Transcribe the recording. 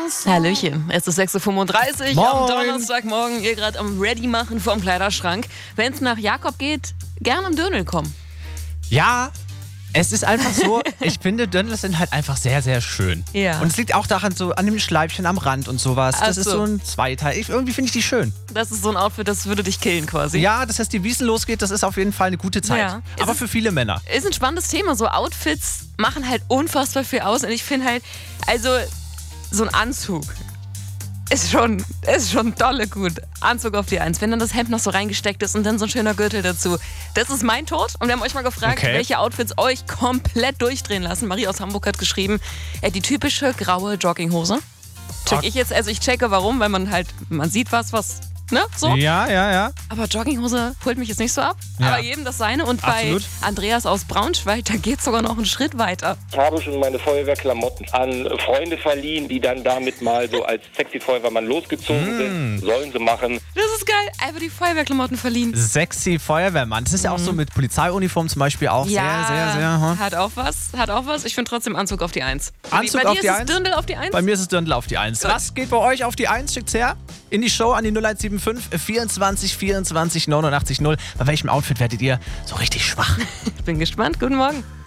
Servus. Hallöchen, es ist 6.35 Uhr Moin. am Donnerstagmorgen. Ihr gerade am Ready machen vorm Kleiderschrank. Wenn es nach Jakob geht, gerne am Dönerl kommen. Ja, es ist einfach so, ich finde, Dirndl sind halt einfach sehr, sehr schön. Ja. Und es liegt auch daran, so an dem Schleifchen am Rand und sowas. Das Ach ist so. so ein Zweiteil. Irgendwie finde ich die schön. Das ist so ein Outfit, das würde dich killen quasi. Ja, dass die Wiesn losgeht, das ist auf jeden Fall eine gute Zeit. Ja. Aber für viele Männer. Ist ein spannendes Thema. So Outfits machen halt unfassbar viel aus. Und ich finde halt, also so ein Anzug ist schon dolle gut. Anzug auf die Eins. Wenn dann das Hemd noch so reingesteckt ist und dann so ein schöner Gürtel dazu. Das ist mein Tod. Und wir haben euch mal gefragt, Okay. welche Outfits euch komplett durchdrehen lassen. Marie aus Hamburg hat geschrieben, die typische graue Jogginghose. Check ich jetzt, also ich checke warum, weil man sieht was, ne, so. Ja. Aber Jogginghose holt mich jetzt nicht so ab. Ja. Aber jedem das seine. Und Absolut. bei Andreas aus Braunschweig, da geht es sogar noch einen Schritt weiter. Ich habe schon meine Feuerwehrklamotten an Freunde verliehen, die dann damit mal so als sexy Feuerwehrmann losgezogen sind. Sollen sie machen. Das ist geil. Einfach die Feuerwehrklamotten verliehen. Sexy Feuerwehrmann. Das ist ja auch so mit Polizeiuniform zum Beispiel auch sehr. Hat auch was. Ich finde trotzdem Anzug auf die Eins. Anzug bei auf dir die ist es Eins? Dirndl auf die Eins? Bei mir ist es Dirndl auf die Eins. Was geht bei euch auf die Eins? Schickt's her in die Show an die 0175 24 24 89 0. Bei welchem Outfit werdet ihr so richtig schwach? Ich bin gespannt. Guten Morgen.